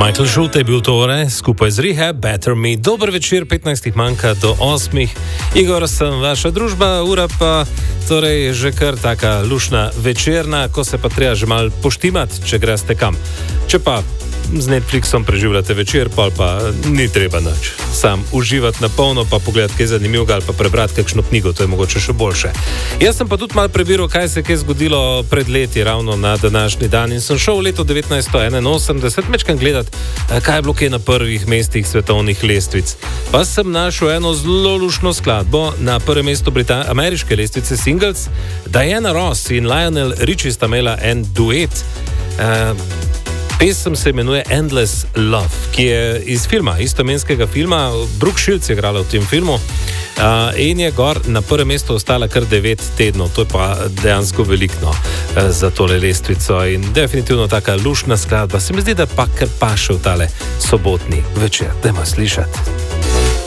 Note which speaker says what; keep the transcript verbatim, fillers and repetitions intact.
Speaker 1: Michael Schulte je bil torej skupaj z Rehab, Better Me. Dober večer, petnajstih manjka do osmih. Igor sem vaša družba, ura pa torej že kar taka lušna večerna, ko se pa treba že mal poštimati, če greste kam. Če pa z Netflixom preživljate večer, pol pa ni treba nič. Sam uživati na polno, pa pogledati kaj zanimivega ali pa prebrati kakšno knjigo, to je mogoče še boljše. Jaz sem pa tudi mal prebiral, kaj se je kaj zgodilo pred leti, ravno na današnji dan, in sem šel v leto devetnajststo enainosemdeset mečkam gledati, kaj je bilo kaj na prvih mestih svetovnih lestvic. Pa sem našel eno zelo lušno skladbo na prvem mestu Britan- ameriške lestvice singles. Diana Ross in Lionel Richie sta imela en duet. Uh, Pesem se imenuje Endless Love, ki je iz filma, istoimenskega filma. Brooke Shields je igrala v tem filmu uh, in je gor na prvem mestu ostala kar devet tednov. To je pa dejansko veliko uh, za tole lestvico in definitivno taka lušna skladba. Se mi zdi, da pa kar paše v tale sobotni večer. Dajmo slišati.